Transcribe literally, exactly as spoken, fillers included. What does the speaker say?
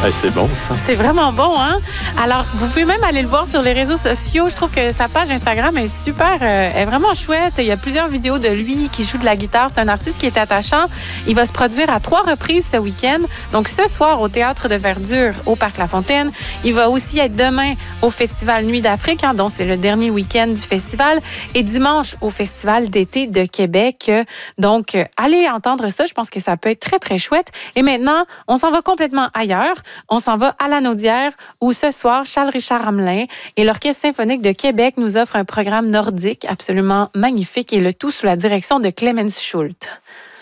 Hey, c'est bon, ça. C'est vraiment bon, hein? Alors, vous pouvez même aller le voir sur les réseaux sociaux. Je trouve que sa page Instagram est super, euh, est vraiment chouette. Il y a plusieurs vidéos de lui qui joue de la guitare. C'est un artiste qui est attachant. Il va se produire à trois reprises ce week-end. Donc, ce soir, au Théâtre de Verdure, au Parc La Fontaine. Il va aussi être demain au Festival Nuit d'Afrique, hein, dont c'est le dernier week-end du festival. Et dimanche, au Festival d'été de Québec. Donc, euh, allez entendre ça. Je pense que ça peut être très, très chouette. Et maintenant, on s'en va complètement ailleurs. On s'en va à la Naudière où ce soir, Charles-Richard Hamelin et l'Orchestre symphonique de Québec nous offrent un programme nordique absolument magnifique et le tout sous la direction de Clemens Schult.